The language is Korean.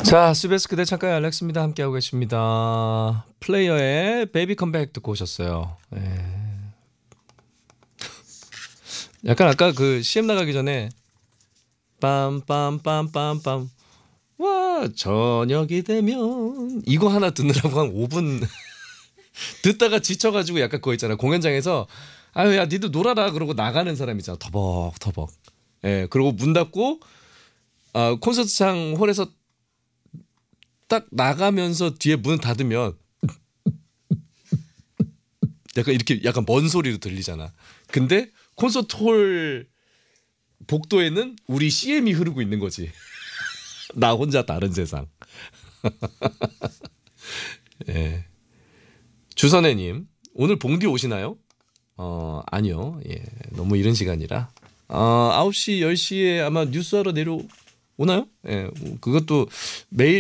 자, 스베스 그대 창가의 알렉스입니다. 함께하고 계십니다. 플레이어의 베이비 컴백 듣고 오셨어요. 예. 약간 아까 그 CM 나가기 전에 빰빰빰빰빰 와 저녁이 되면 이거 하나 듣느라고 한 5분 듣다가 지쳐가지고 약간 그거 있잖아. 공연장에서 아유 야 니들 놀아라 그러고 나가는 사람 있잖아. 터벅터벅. 예, 그리고 문 닫고 콘서트장 홀에서 딱 나가면서 뒤에 문 닫으면 약간 이렇게 약간 먼 소리로 들리잖아. 근데 콘서트 홀 복도에는 우리 CM이 흐르고 있는 거지. 나 혼자 다른 세상. 예. 주선혜님 오늘 봉디 오시나요? 아니요. 예, 너무 이른 시간이라 9시 10시에 아마 뉴스하러 내려오나요? 예, 그것도 매일